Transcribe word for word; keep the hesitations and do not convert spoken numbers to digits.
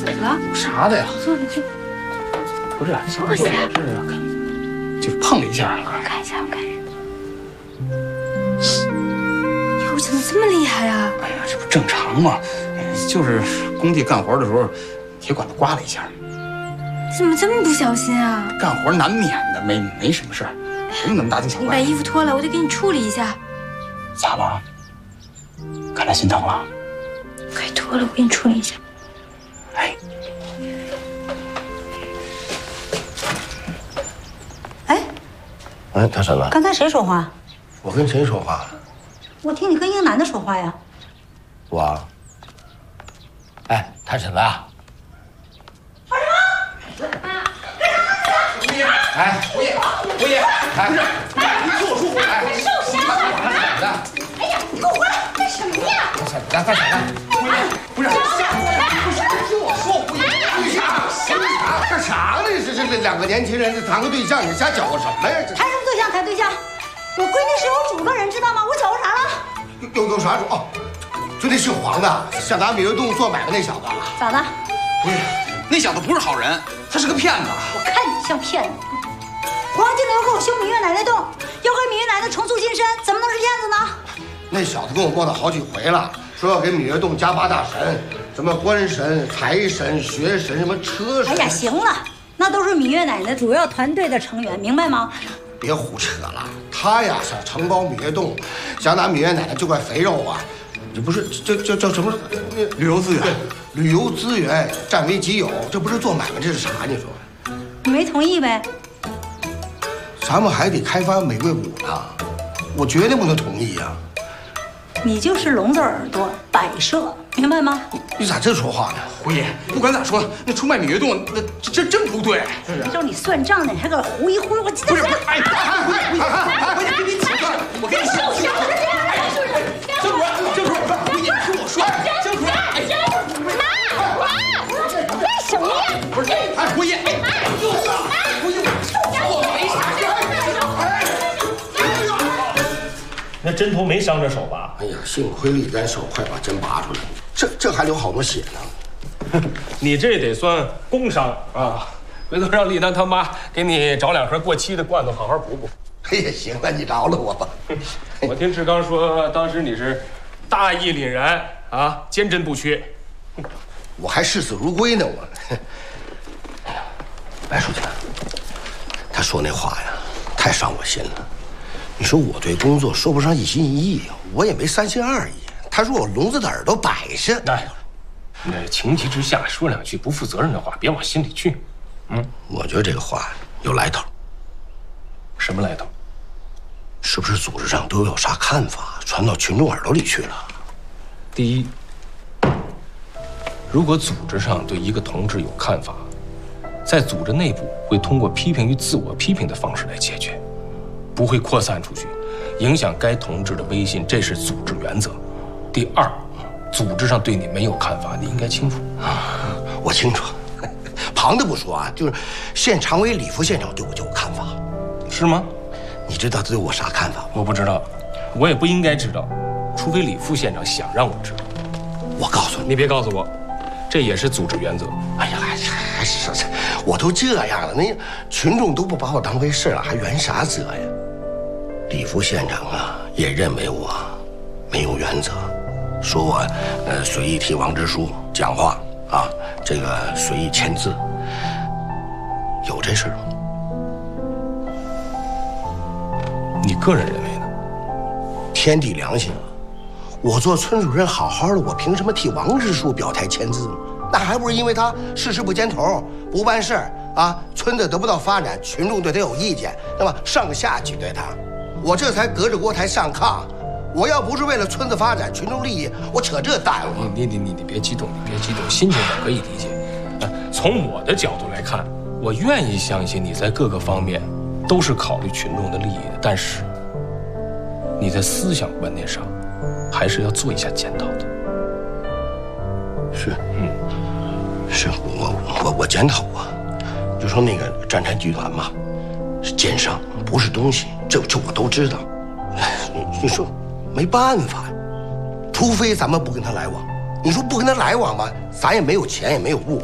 嘴了？ 有啥的呀？ 坐着去。 不是， 坐下。 是就碰了一下。 我看一下，我看一下。哟，怎么这么厉害啊？ 哎呀，这不正常吗？就是工地干活的时候，铁管子刮了一下。 怎么这么不小心啊？ 干活难免的，没没什么事儿，不用那么大惊小怪。 你把衣服脱了，我得给你处理一下。 咋了？看来心疼了。 快脱了，我给你处理一下。 哎。 哎。 哎，大婶子， 刚才谁说话？ 我跟谁说话了？ 我听你跟一个男的说话呀。 我。哎，大婶子啊。 哎，胡爷，胡爷，哎，不是，你听我说，哎， 你受伤了，哎呀，你给我回来，干什么呀？ 来，干啥呢？胡爷，不是，不是，听我说，胡爷，干啥？ 干啥呢？这这这两个年轻人谈个对象，你瞎搅和什么呀？ 谈什么对象？谈对象？我闺女是有主的人，知道吗？我搅和啥了？ 有有有啥主？哦，就那姓黄的，想拿米月洞做买卖那小子。 咋的？ 胡爷，那小子不是好人，他是个骗子。 我看你像骗子。黄经理要给我修芈月奶奶洞，要给芈月奶奶重塑金身，怎么能是骗子呢？ 那小子跟我磨叨好几回了，说要给芈月洞加八大神，什么官神、财神、学神，什么车神。 哎呀，行了，那都是芈月奶奶主要团队的成员，明白吗？ 别胡扯了，他呀想承包芈月洞，想拿芈月奶奶这块肥肉啊，这不是这叫叫什么旅游资源？ 旅游资源占为己有，这不是做买卖，这是啥？你说？ 你没同意呗？ 咱们还得开发玫瑰谷呢，我绝对不能同意呀！ 你就是聋子耳朵摆设，明白吗？ 你咋这说话呢？ 胡爷，不管咋说，那出卖芈月洞，那这这真不对。 照你算账呢，你还搁这胡一胡，我今天不是不是，哎，胡爷，胡爷，我得跟你请教，我跟你请教。江主任，江主任，胡爷，听我说，江主任，哎呀， 妈妈，为什么呀？ 不是，哎，胡爷，哎，胡爷，我没啥事。 那针头没伤着手吧？ 哎呀，幸亏立竿手快把针拔出来，这这还流好多血呢。 你这得算工伤啊！回头让丽丹他妈给你找两盒过期的罐头，好好补补。 哎呀，行了，你饶了我吧。 我听志刚说，当时你是大义凛然啊，坚贞不屈。 我还视死如归呢，我。哎呀，白书记，他说那话呀，太伤我心了。你说我对工作说不上一心一意，我也没三心二意。他说我聋子的耳朵摆设。 哎，那情急之下说两句不负责任的话，别往心里去。嗯， 我觉得这个话有来头。 什么来头？ 是不是组织上都有啥看法，传到群众耳朵里去了？ 第一，如果组织上对一个同志有看法，在组织内部会通过批评与自我批评的方式来解决。不会扩散出去，影响该同志的威信，这是组织原则。第二，组织上对你没有看法，你应该清楚。 啊，我清楚。旁的不说啊，就是县常委李副县长对我就有看法， 是吗？ 你知道他对我啥看法吗？ 我不知道，我也不应该知道，除非李副县长想让我知道。 我告诉你， 你别告诉我，这也是组织原则。 哎呀，还是我都这样了，那群众都不把我当回事了，还原啥责呀？李副县长啊，也认为我没有原则，说我呃随意替王支书讲话啊，这个随意签字，有这事吗？ 你个人认为呢？ 天地良心啊！我做村主任好好的，我凭什么替王支书表态签字呢？那还不是因为他事事不牵头，不办事儿啊，村子得不到发展，群众对他有意见，那么上下挤兑他。我这才隔着锅台上炕，我要不是为了村子发展、群众利益，我扯这淡了。 你你你你别激动，你别激动，心情我可以理解。呃，从我的角度来看，我愿意相信你在各个方面都是考虑群众的利益的，但是你在思想观念上还是要做一下检讨的。 是，嗯，是我我我检讨过，就说那个战禅集团嘛，是奸商，不是东西。这这我都知道，哎，你你说没办法，除非咱们不跟他来往。你说不跟他来往吧，咱也没有钱，也没有物。